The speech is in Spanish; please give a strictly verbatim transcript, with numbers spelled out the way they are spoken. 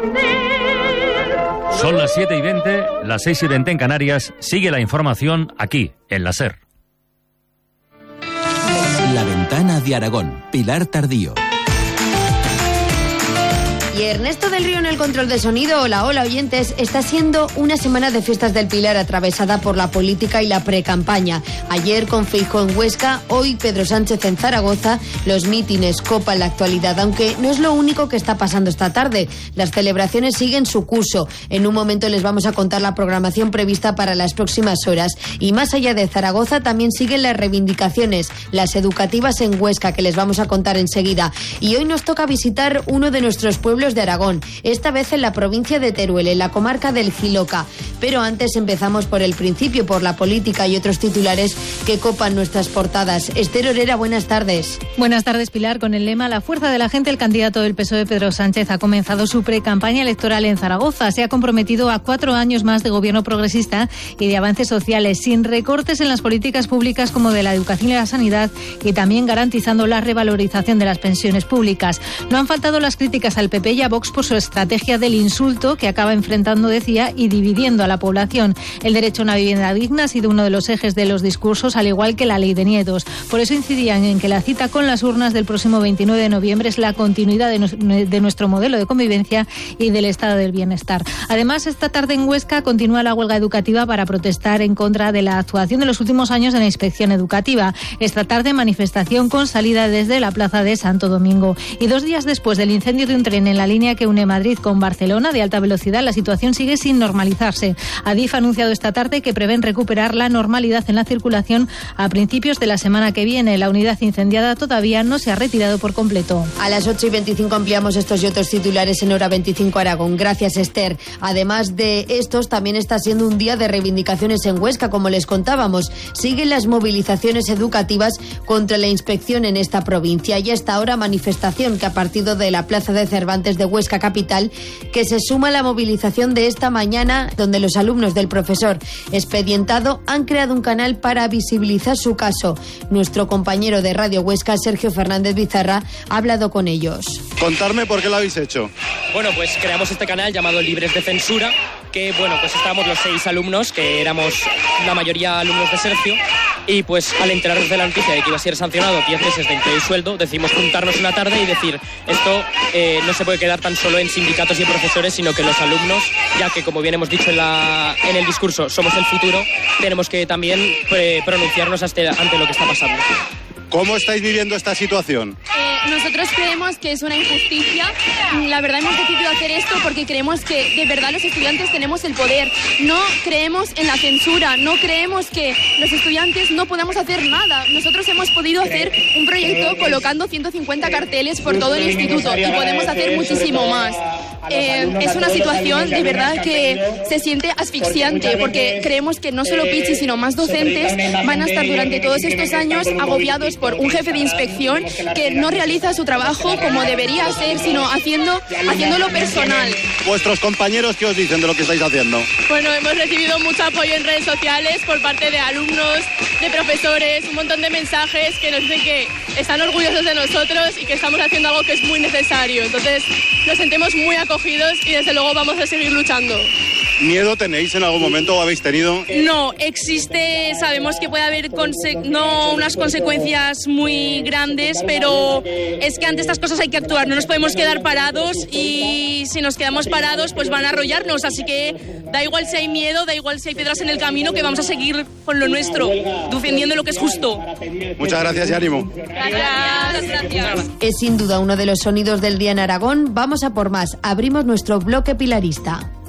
Son las siete y veinte, las seis y veinte en Canarias. Sigue la información aquí, en la SER. La Ventana de Aragón, Pilar Tardío. Y Ernesto del Río en el control de sonido. Hola, hola oyentes. Está siendo una semana de fiestas del Pilar atravesada por la política y la precampaña. Ayer con Feijóo en Huesca, hoy Pedro Sánchez en Zaragoza. Los mítines copan la actualidad, aunque no es lo único que está pasando esta tarde. Las celebraciones siguen su curso. En un momento les vamos a contar la programación prevista para las próximas horas. Y más allá de Zaragoza también siguen las reivindicaciones, las educativas en Huesca, que les vamos a contar enseguida. Y hoy nos toca visitar uno de nuestros pueblos de Aragón, esta vez en la provincia de Teruel, en la comarca del Jiloca. Pero antes empezamos por el principio, por la política y otros titulares que copan nuestras portadas. Esther Orera, buenas tardes. Buenas tardes, Pilar. Con el lema La fuerza de la gente, el candidato del P S O E, Pedro Sánchez, ha comenzado su precampaña electoral en Zaragoza. Se ha comprometido a cuatro años más de gobierno progresista y de avances sociales, sin recortes en las políticas públicas como de la educación y la sanidad, y también garantizando la revalorización de las pensiones públicas. No han faltado las críticas al P P y a Vox por su estrategia del insulto, que acaba enfrentando, decía, y dividiendo a la población. El derecho a una vivienda digna ha sido uno de los ejes de los discursos, al igual que la ley de nietos. Por eso incidían en que la cita con las urnas del próximo veintinueve de noviembre es la continuidad de, no, de nuestro modelo de convivencia y del estado del bienestar. Además, esta tarde en Huesca continúa la huelga educativa para protestar en contra de la actuación de los últimos años de la inspección educativa. Esta tarde, manifestación con salida desde la plaza de Santo Domingo. Y dos días después del incendio de un tren en la línea que une Madrid con Barcelona de alta velocidad, la situación sigue sin normalizarse. Adif ha anunciado esta tarde que prevén recuperar la normalidad en la circulación a principios de la semana que viene. La unidad incendiada todavía no se ha retirado por completo. A las ocho y veinticinco ampliamos estos y otros titulares en Hora veinticinco Aragón. Gracias, Esther. Además de estos, también está siendo un día de reivindicaciones en Huesca, como les contábamos. Siguen las movilizaciones educativas contra la inspección en esta provincia. Y hasta ahora manifestación que ha partido de la Plaza de Cervantes de Huesca capital, que se suma a la movilización de esta mañana, donde los alumnos del profesor expedientado han creado un canal para visibilizar su caso. Nuestro compañero de Radio Huesca, Sergio Fernández Bizarra, ha hablado con ellos. Contarme por qué lo habéis hecho. Bueno, pues creamos este canal llamado Libres de Censura, que bueno, pues estábamos los seis alumnos, que éramos la mayoría alumnos de Sergio, y pues al enterarnos de la noticia de que iba a ser sancionado diez meses de empleo y sueldo, decidimos juntarnos una tarde y decir, esto eh, no se puede quedar tan solo en sindicatos y en profesores, sino que los alumnos, ya que como bien hemos dicho en, la, en el discurso, somos el futuro, tenemos que también eh, pronunciarnos ante, ante lo que está pasando. ¿Cómo estáis viviendo esta situación? Eh, nosotros creemos que es una injusticia. La verdad hemos decidido hacer esto porque creemos que de verdad los estudiantes tenemos el poder. No creemos en la censura, no creemos que los estudiantes no podamos hacer nada. Nosotros hemos podido hacer un proyecto colocando ciento cincuenta carteles por todo el instituto y podemos hacer muchísimo más. Eh, es una situación de verdad que se siente asfixiante porque creemos que no solo Pichi sino más docentes van a estar durante todos estos años agobiados por un jefe de inspección que no realiza su trabajo como debería ser, sino haciendo haciéndolo personal. ¿Vuestros compañeros qué os dicen de lo que estáis haciendo? Bueno, hemos recibido mucho apoyo en redes sociales por parte de alumnos, de profesores, un montón de mensajes que nos dicen que están orgullosos de nosotros y que estamos haciendo algo que es muy necesario. Entonces nos sentimos muy acogidos y desde luego vamos a seguir luchando. ¿Miedo tenéis en algún momento o habéis tenido? No, existe, sabemos que puede haber conse- no unas consecuencias muy grandes, pero es que ante estas cosas hay que actuar, no nos podemos quedar parados y si nos quedamos parados pues van a arrollarnos, así que da igual si hay miedo, da igual si hay piedras en el camino, que vamos a seguir con lo nuestro, defendiendo lo que es justo. Muchas gracias y ánimo. Gracias, gracias. Es sin duda uno de los sonidos del día en Aragón. Vamos a por más. Abrimos nuestro bloque pilarista.